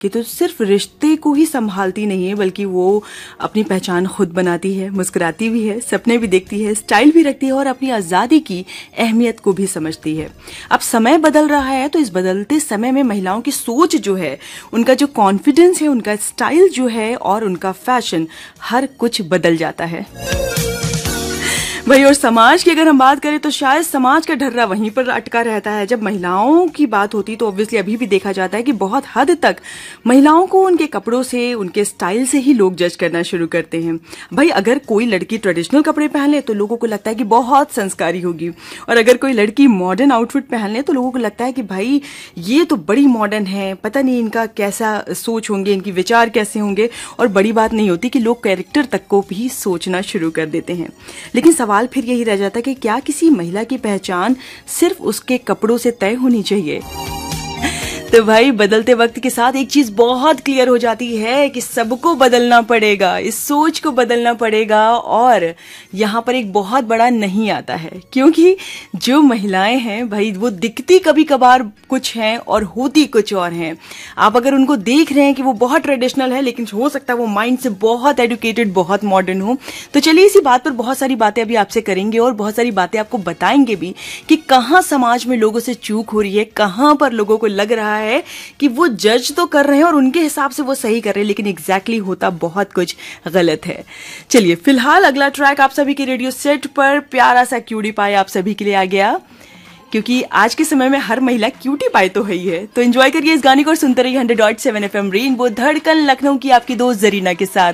कि तो सिर्फ रिश्ते को ही संभालती नहीं है, बल्कि वो अपनी पहचान खुद बनाती है, मुस्कुराती भी है, सपने भी देखती है, स्टाइल भी रखती है और अपनी आज़ादी की अहमियत को भी समझती है। अब समय बदल रहा है, तो इस बदलते समय में महिलाओं की सोच जो है, उनका जो कॉन्फिडेंस है, उनका स्टाइल जो है और उनका फैशन, हर कुछ बदल जाता है भाई। और समाज की अगर हम बात करें तो शायद समाज का ढर्रा वहीं पर अटका रहता है। जब महिलाओं की बात होती तो ऑब्वियसली अभी भी देखा जाता है कि बहुत हद तक महिलाओं को उनके कपड़ों से, उनके स्टाइल से ही लोग जज करना शुरू करते हैं। भाई अगर कोई लड़की ट्रेडिशनल कपड़े पहन ले तो लोगों को लगता है कि बहुत संस्कारी होगी, और अगर कोई लड़की मॉडर्न आउटफिट पहन ले तो लोगों को लगता है कि भाई ये तो बड़ी मॉडर्न है, पता नहीं इनका कैसा सोच होंगे, इनकी विचार कैसे होंगे। और बड़ी बात नहीं होती कि लोग कैरेक्टर तक को भी सोचना शुरू कर देते हैं। लेकिन सवाल फिर यही रह जाता है कि क्या किसी महिला की पहचान सिर्फ उसके कपड़ों से तय होनी चाहिए? तो भाई बदलते वक्त के साथ एक चीज बहुत क्लियर हो जाती है कि सबको बदलना पड़ेगा, इस सोच को बदलना पड़ेगा। और यहाँ पर एक बहुत बड़ा नहीं आता है, क्योंकि जो महिलाएं हैं भाई वो दिखती कभी कभार कुछ हैं और होती कुछ और हैं। आप अगर उनको देख रहे हैं कि वो बहुत ट्रेडिशनल है, लेकिन हो सकता है वो माइंड से बहुत एडुकेटेड, बहुत मॉडर्न हो। तो चलिए इसी बात पर बहुत सारी बातें अभी आपसे करेंगे और बहुत सारी बातें आपको बताएंगे भी कि कहाँ समाज में लोगों से चूक हो रही है, कहाँ पर लोगों को लग रहा है कि वो जज तो कर रहे हैं और उनके हिसाब से वो सही कर रहे हैं, लेकिन एग्जैक्टली होता बहुत कुछ गलत है। चलिए फिलहाल अगला ट्रैक आप सभी के रेडियो सेट पर प्यारा सा क्यूटी पाई आप सभी के लिए आ गया, क्योंकि आज के समय में हर महिला क्यूटी पाई तो है ही है। तो एंजॉय करिए इस गाने को और सुनते रहिए 100.7 FM रेनबो, धड़कन लखनऊ की आपकी दोस्त जरीना के साथ।